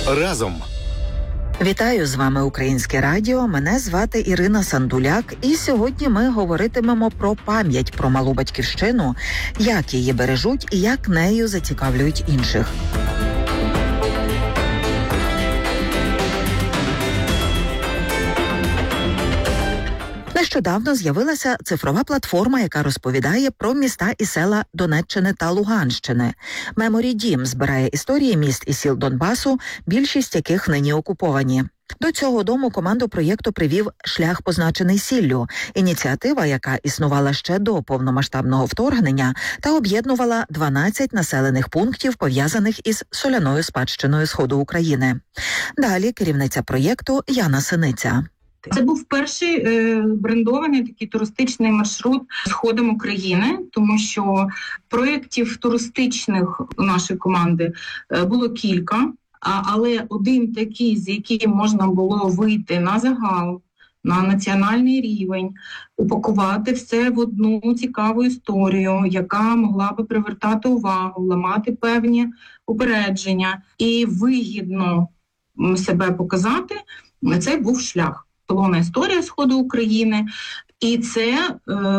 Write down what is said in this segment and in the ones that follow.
Разом. Вітаю, з вами Українське радіо, мене звати Ірина Сандуляк, і сьогодні ми говоритимемо про пам'ять про малу батьківщину, як її бережуть і як нею зацікавлюють інших. Нещодавно з'явилася цифрова платформа, яка розповідає про міста і села Донеччини та Луганщини. Memory Dім збирає історії міст і сіл Донбасу, більшість яких нині окуповані. До цього дому команду проєкту привів «Шлях, позначений сіллю» – ініціатива, яка існувала ще до повномасштабного вторгнення та об'єднувала 12 населених пунктів, пов'язаних із соляною спадщиною Сходу України. Далі керівниця проєкту Яна Синиця. Це був перший брендований такий туристичний маршрут Сходом України, тому що проєктів туристичних у нашої команди було кілька, але один такий, з яким можна було вийти на загал, на національний рівень, упакувати все в одну цікаву історію, яка могла би привертати увагу, ламати певні упередження і вигідно себе показати, це був шлях. Солона історія Сходу України. І це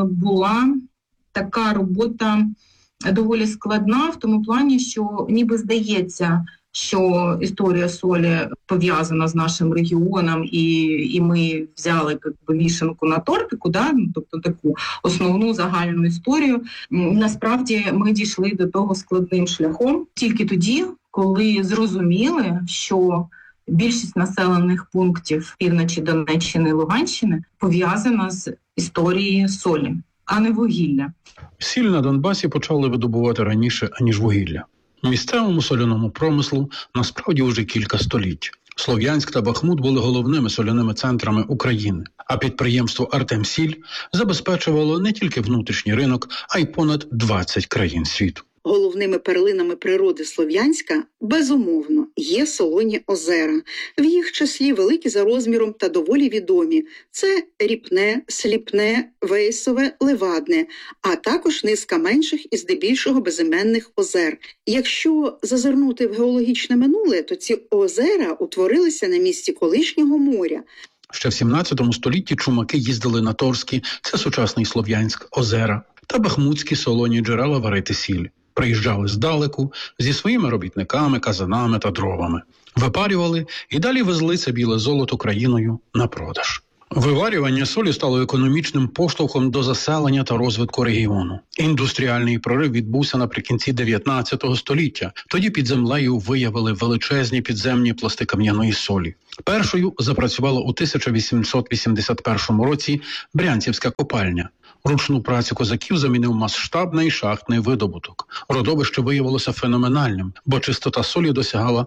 була така робота доволі складна в тому плані, що ніби здається, що історія солі пов'язана з нашим регіоном, і ми взяли вішенку на тортику, тобто таку основну загальну історію. Насправді ми дійшли до того складним шляхом тільки тоді, коли зрозуміли, що більшість населених пунктів півночі Донеччини і Луганщини пов'язана з історією солі, а не вугілля. Сіль на Донбасі почали видобувати раніше, аніж вугілля. Місцевому соляному промислу насправді вже кілька століть. Слов'янськ та Бахмут були головними соляними центрами України, а підприємство «Артемсіль» забезпечувало не тільки внутрішній ринок, а й понад 20 країн світу. Головними перлинами природи Слов'янська, безумовно, є солоні озера. В їх числі великі за розміром та доволі відомі. Це Ріпне, Сліпне, Вейсове, Левадне, а також низка менших і здебільшого безіменних озер. Якщо зазирнути в геологічне минуле, то ці озера утворилися на місці колишнього моря. Ще в 17 столітті чумаки їздили на Торські, це сучасний Слов'янськ, озера, та бахмутські солоні джерела варити сіль. Приїжджали здалеку зі своїми робітниками, казанами та дровами. Випарювали і далі везли це біле золото країною на продаж. Виварювання солі стало економічним поштовхом до заселення та розвитку регіону. Індустріальний прорив відбувся наприкінці 19 століття. Тоді під землею виявили величезні підземні пласти кам'яної солі. Першою запрацювала у 1881 році Брянцівська копальня. Ручну працю козаків замінив масштабний шахтний видобуток. Родовище виявилося феноменальним, бо чистота солі досягала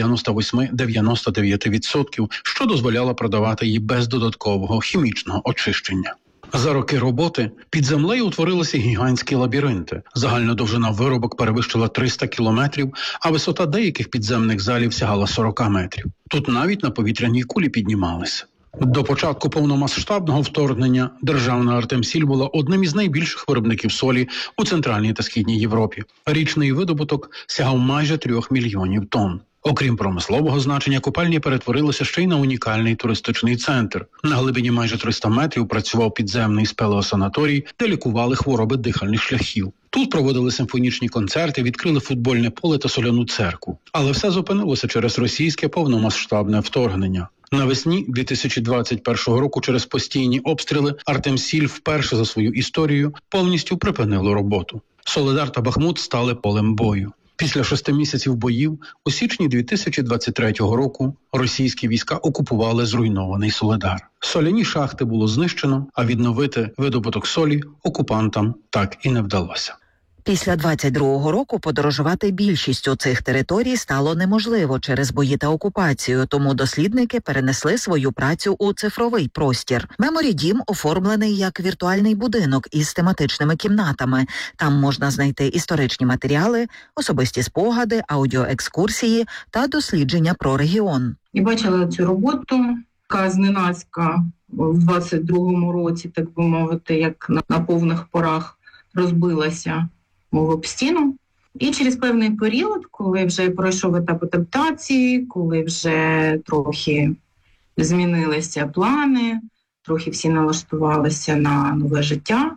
98-99%, що дозволяло продавати її без додаткового хімічного очищення. За роки роботи під землею утворилися гігантські лабіринти. Загальна довжина виробок перевищила 300 кілометрів, а висота деяких підземних залів сягала 40 метрів. Тут навіть на повітряній кулі піднімалися. До початку повномасштабного вторгнення державна «Артемсіль» була одним із найбільших виробників солі у Центральній та Східній Європі. Річний видобуток сягав майже 3 мільйонів тонн. Окрім промислового значення, копальні перетворилися ще й на унікальний туристичний центр. На глибині майже 300 метрів працював підземний спелеосанаторій, де лікували хвороби дихальних шляхів. Тут проводили симфонічні концерти, відкрили футбольне поле та соляну церкву. Але все зупинилося через російське повномасштабне вторгнення. Навесні 2021 року через постійні обстріли «Артемсіль» вперше за свою історію повністю припинило роботу. Соледар та Бахмут стали полем бою. Після 6 місяців боїв у січні 2023 року російські війська окупували зруйнований Соледар. Соляні шахти було знищено, а відновити видобуток солі окупантам так і не вдалося. Після 22-го року подорожувати більшістю цих територій стало неможливо через бої та окупацію, тому дослідники перенесли свою працю у цифровий простір. Memory Дім оформлений як віртуальний будинок із тематичними кімнатами. Там можна знайти історичні матеріали, особисті спогади, аудіоекскурсії та дослідження про регіон. Я бачила цю роботу, яка зненацька в 22-му році, так би мовити, як на повних порах розбилася об стіну. І через певний період, коли вже пройшов етап адаптації, коли вже трохи змінилися плани, трохи всі налаштувалися на нове життя,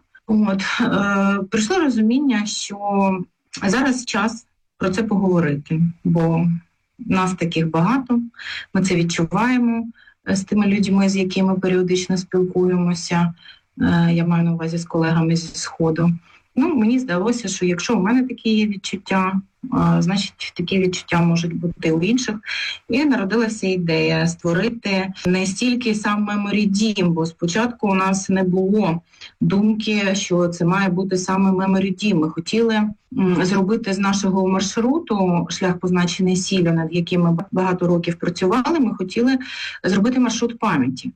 прийшло розуміння, що зараз час про це поговорити, бо нас таких багато, ми це відчуваємо з тими людьми, з якими періодично спілкуємося, я маю на увазі з колегами зі Сходу. Мені здалося, що якщо у мене такі є відчуття, значить такі відчуття можуть бути у інших. І народилася ідея створити не стільки сам Memory Дім, бо спочатку у нас не було думки, що це має бути саме Memory Дім. Ми хотіли зробити з нашого маршруту, шлях позначений сіллю, над яким ми багато років працювали, ми хотіли зробити маршрут пам'яті.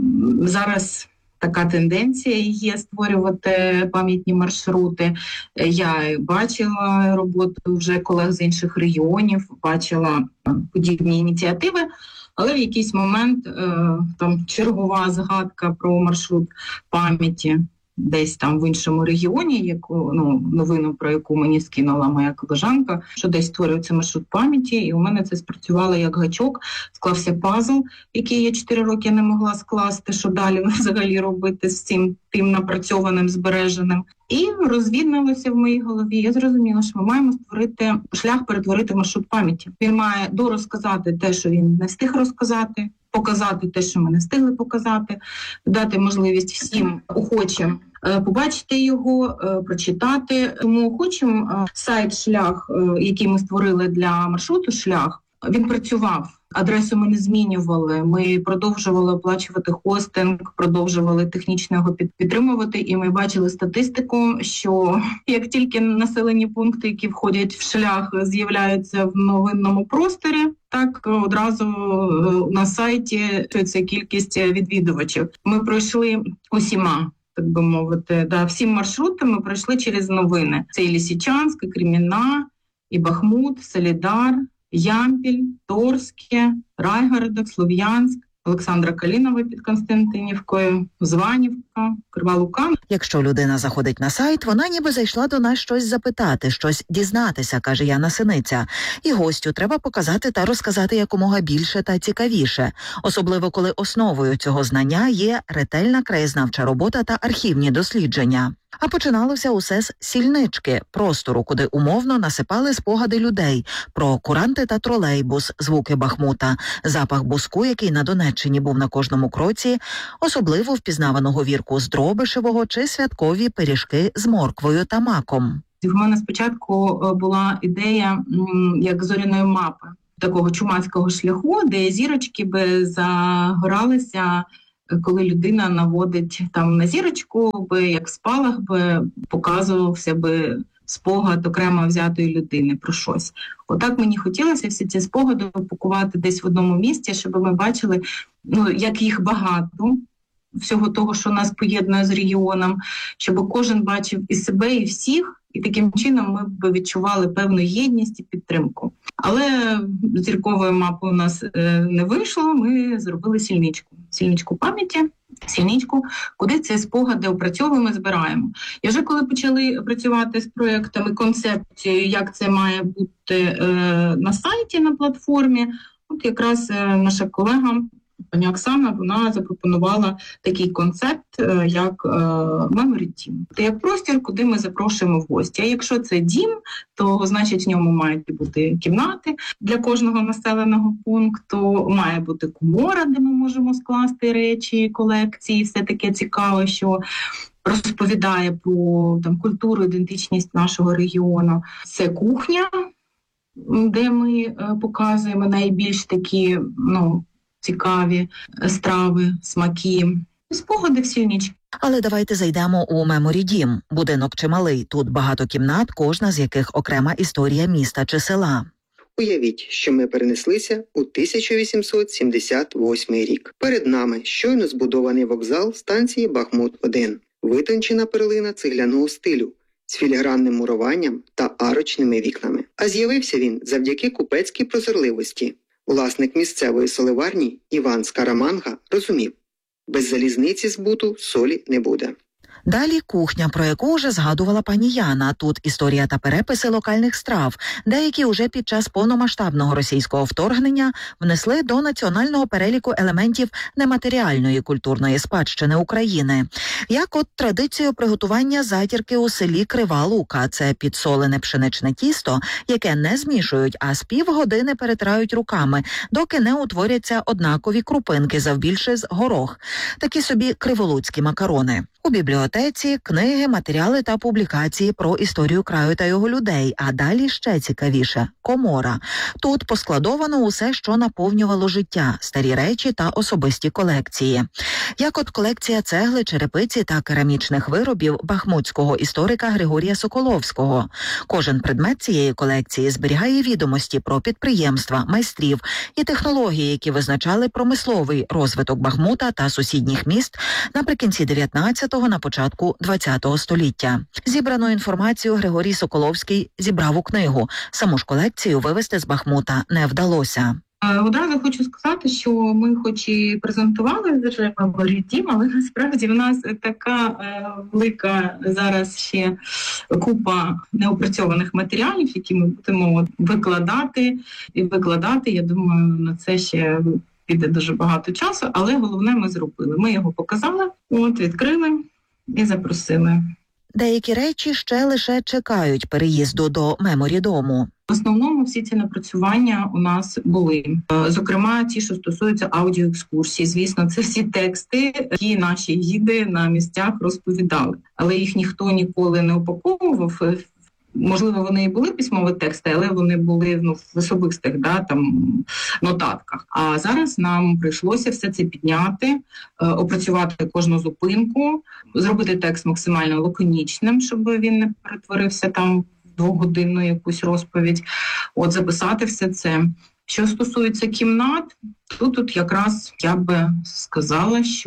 Зараз така тенденція є створювати пам'ятні маршрути. Я бачила роботу вже колег з інших регіонів, бачила подібні ініціативи, але в якийсь момент там чергова згадка про маршрут пам'яті десь там в іншому регіоні, новину, про яку мені скинула моя колежанка, що десь створюється маршрут пам'яті, і у мене це спрацювало як гачок, склався пазл, який я 4 роки не могла скласти, що далі взагалі робити з цим тим напрацьованим, збереженим. І розвіднилося в моїй голові. Я зрозуміла, що ми маємо створити шлях, перетворити маршрут пам'яті. Він має дорозказати те, що він не встиг розказати, показати те, що ми не встигли показати, дати можливість всім охочим побачити його, прочитати. Тому хочемо сайт «Шлях», який ми створили для маршруту «Шлях», він працював. Адресу ми не змінювали, ми продовжували оплачувати хостинг, продовжували технічно його підтримувати, і ми бачили статистику, що як тільки населені пункти, які входять в шлях, з'являються в новинному просторі, так одразу на сайті це кількість відвідувачів. Ми пройшли усіма, так би мовити, всім маршрутами ми пройшли через новини. Це і Лисичанськ, і Кремінна, і Бахмут, Солідар, Ямпіль, Торське, Райгородок, Слов'янськ, Олександра Калінова під Константинівкою, Званівка, Крива Лука. Якщо людина заходить на сайт, вона ніби зайшла до нас щось запитати, щось дізнатися, каже Яна Синиця. І гостю треба показати та розказати якомога більше та цікавіше. Особливо, коли основою цього знання є ретельна краєзнавча робота та архівні дослідження. А починалося усе з сільнички, простору, куди умовно насипали спогади людей про куранти та тролейбус, звуки Бахмута, запах буску, який на Донеччині був на кожному кроці, особливо впізнаваного вірку з Дробишевого чи святкові пиріжки з морквою та маком. В мене спочатку була ідея як зоряної мапи, такого чумацького шляху, де зірочки би загоралися, коли людина наводить там на зірочку, як спалах би показувався би спогад окремо взятої людини про щось. Отак мені хотілося всі ці спогади упакувати десь в одному місці, щоб ми бачили, як їх багато, всього того, що нас поєднує з регіоном, щоб кожен бачив і себе, і всіх, і таким чином ми б відчували певну єдність і підтримку. Але зіркової мапи у нас не вийшло, ми зробили сільничку пам'яті, куди ці спогади опрацьовуємо, збираємо. І вже коли почали працювати з проєктами, концепцією, як це має бути на сайті, на платформі, от якраз наша колега, пані Оксана, вона запропонувала такий концепт, як Memory Дім. Це як простір, куди ми запрошуємо в гості. А якщо це дім, то значить в ньому мають бути кімнати для кожного населеного пункту, має бути комора, де ми можемо скласти речі, колекції, все таке цікаве, що розповідає про культуру, ідентичність нашого регіону. Це кухня, де ми показуємо найбільш такі, цікаві страви, смаки, спогади в сільничці. Але давайте зайдемо у Memory Дім. Будинок чималий, тут багато кімнат, кожна з яких окрема історія міста чи села. Уявіть, що ми перенеслися у 1878 рік. Перед нами щойно збудований вокзал станції Бахмут-1. Витончена перлина цегляного стилю з філігранним муруванням та арочними вікнами. А з'явився він завдяки купецькій прозорливості. Власник місцевої соливарні Іван Скараманга розумів, без залізниці збуту солі не буде. Далі кухня, про яку вже згадувала пані Яна. Тут історія та переписи локальних страв, деякі уже під час повномасштабного російського вторгнення внесли до національного переліку елементів нематеріальної культурної спадщини України. Як от традицію приготування затірки у селі Крива Лука. Це підсолене пшеничне тісто, яке не змішують, а з півгодини перетирають руками, доки не утворяться однакові крупинки завбільши з горох. Такі собі криволуцькі макарони. У бібліотеці книги, матеріали та публікації про історію краю та його людей, а далі ще цікавіше – комора. Тут поскладовано усе, що наповнювало життя, старі речі та особисті колекції. Як от колекція цегли, черепиці та керамічних виробів бахмутського історика Григорія Соколовського. Кожен предмет цієї колекції зберігає відомості про підприємства, майстрів і технології, які визначали промисловий розвиток Бахмута та сусідніх міст наприкінці 19-го, на початку 20-го століття. Зібрану інформацію Григорій Соколовський зібрав у книгу. Саму ж колекцію вивезти з Бахмута не вдалося. Одразу хочу сказати, що ми хоч і презентували вже Меморі Дім, але насправді в нас така велика зараз ще купа неопрацьованих матеріалів, які ми будемо викладати. Я думаю, на це ще піде дуже багато часу, але головне ми зробили. Ми його показали, відкрили і запросили. Деякі речі ще лише чекають переїзду до Меморі Дому. В основному всі ці напрацювання у нас були. Зокрема, ті, що стосуються аудіоекскурсій. Звісно, це всі тексти, які наші гіди на місцях розповідали. Але їх ніхто ніколи не упаковував. Можливо, вони і були письмові тексти, але вони були в особистих нотатках. А зараз нам прийшлося все це підняти, опрацювати кожну зупинку, зробити текст максимально лаконічним, щоб він не перетворився в двогодинну якусь розповідь. Записати все це. Що стосується кімнат, тут якраз я би сказала, що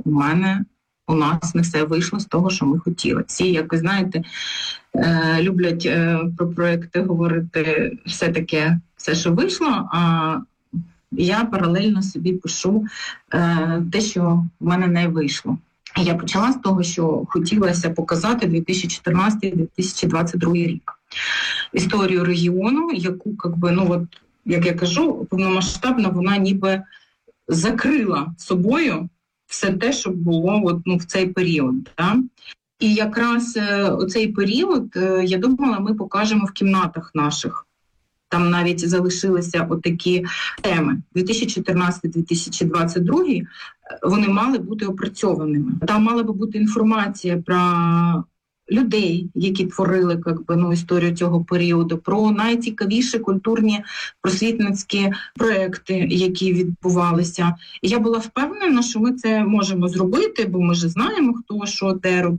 у нас не все вийшло з того, що ми хотіли. Всі, як ви знаєте, люблять про проекти говорити все, що вийшло, а я паралельно собі пишу те, що в мене не вийшло. Я почала з того, що хотілося показати 2014-2022 рік. Історію регіону, яку, як я кажу, повномасштабно вона ніби закрила собою все те, що було в цей період. Да? І якраз у цей період, я думала, ми покажемо в кімнатах наших. Там навіть залишилися отакі теми. 2014-2022 вони мали бути опрацьованими. Там мала би бути інформація про людей, які творили історію цього періоду, про найцікавіші культурні просвітницькі проекти, які відбувалися. І я була впевнена, що ми це можемо зробити, бо ми ж знаємо, хто що де робив.